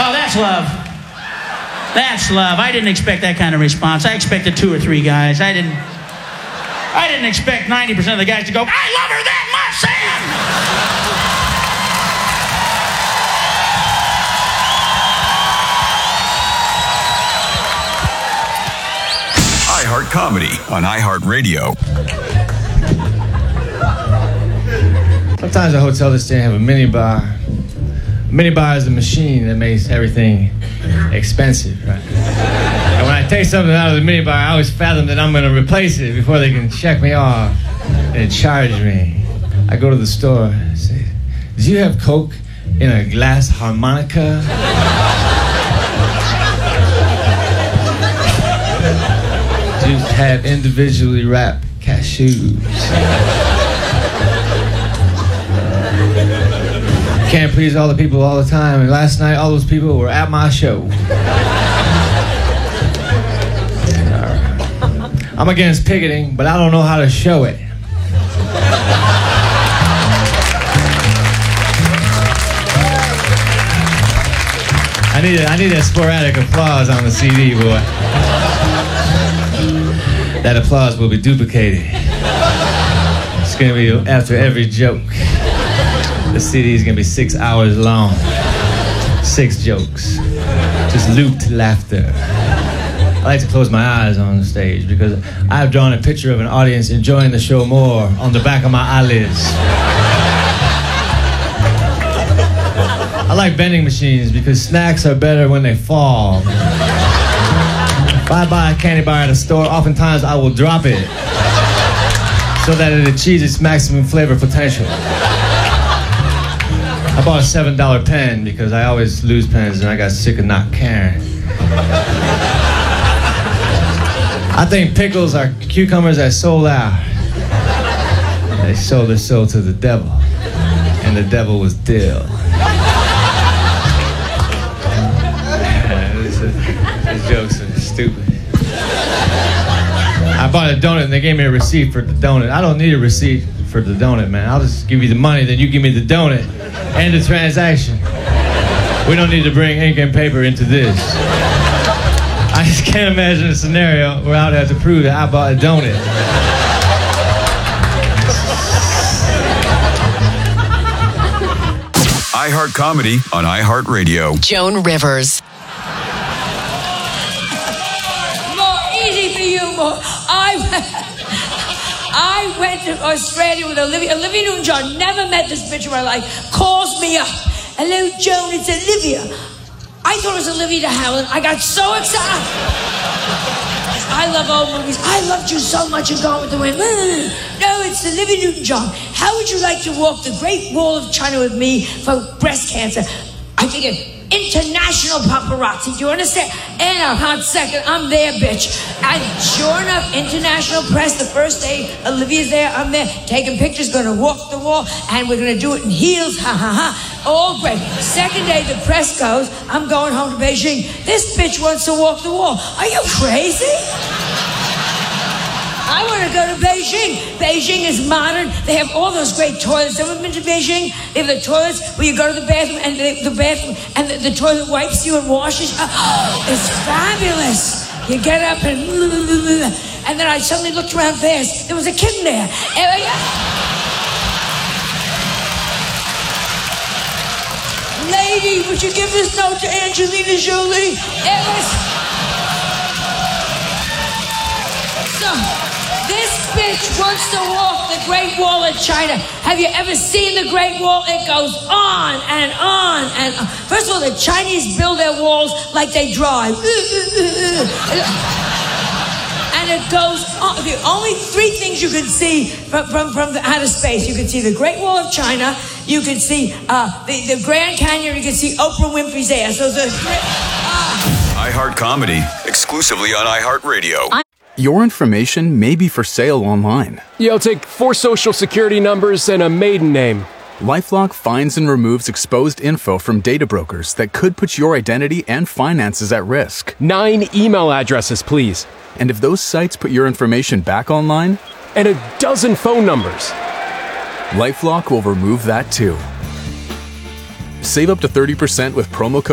Oh, that's love. That's love. I didn't expect that kind of response. I expected 2 or 3 guys. I didn't expect 90% of the guys to go, I love her that much, Sam! iHeart Comedy on iHeartRadio. Sometimes a hotel this day have a minibar. A minibar is a machine that makes everything expensive, right? And when I take something out of the minibar, I always fathom that I'm going to replace it before they can check me off and charge me. I go to the store and say, do you have Coke in a glass harmonica? Do you have individually wrapped cashews? Can't please all the people all the time, and last night all those people were at my show. I'm against picketing, but I don't know how to show it. I need that sporadic applause on the CD, boy. That applause will be duplicated. It's gonna be after every joke. The CD is gonna be 6 hours long. 6 jokes. Just looped laughter. I like to close my eyes on the stage because I've drawn a picture of an audience enjoying the show more on the back of my eyelids. I like vending machines because snacks are better when they fall. If I buy a candy bar at a store, oftentimes I will drop it so that it achieves its maximum flavor potential. I bought a $7 pen because I always lose pens and I got sick of not caring. I think pickles are cucumbers that sold out. They sold their soul to the devil, and the devil was dill. These jokes are stupid. I bought a donut and they gave me a receipt for the donut. I don't need a receipt for the donut, man. I'll just give you the money, then you give me the donut and the transaction. We don't need to bring ink and paper into this. I just can't imagine a scenario where I'd have to prove that I bought a donut. iHeart Comedy on iHeartRadio. Joan Rivers. More easy for you, more. I went to Australia with Olivia Newton-John. Never met this bitch in my life. Calls me up. Hello, Joan, it's Olivia. I thought it was Olivia de Havilland. I got so excited. I love old movies. I loved you so much in Gone with the Wind. No, it's Olivia Newton-John. How would you like to walk the Great Wall of China with me for breast cancer? I figured international paparazzi. Do you understand? In a hot second, I'm there, bitch. And sure enough, international press. The first day Olivia's there, I'm there, taking pictures, gonna walk the wall, and we're gonna do it in heels. Ha ha ha. All great. Second day, the press goes, I'm going home to Beijing. This bitch wants to walk the wall. Are you crazy? I want to go to Beijing. Beijing is modern. They have all those great toilets. Ever been to Beijing? They have the toilets where you go to the bathroom and the toilet wipes you and washes you. Oh, it's fabulous. You get up and then I suddenly looked around fast. There was a kid in there. Lady, would you give this note to Angelina Jolie? This bitch wants to walk the Great Wall of China. Have you ever seen the Great Wall? It goes on and on and on. First of all, the Chinese build their walls like they drive. And it goes on. The only 3 things you can see from the outer space. You can see the Great Wall of China. You can see the Grand Canyon. You can see Oprah Winfrey's ass. Those are iHeart Comedy, exclusively on iHeartRadio. Your information may be for sale online. I'll take 4 social security numbers and a maiden name. LifeLock finds and removes exposed info from data brokers that could put your identity and finances at risk. 9 email addresses, please. And if those sites put your information back online? And a dozen phone numbers. LifeLock will remove that too. Save up to 30% with promo code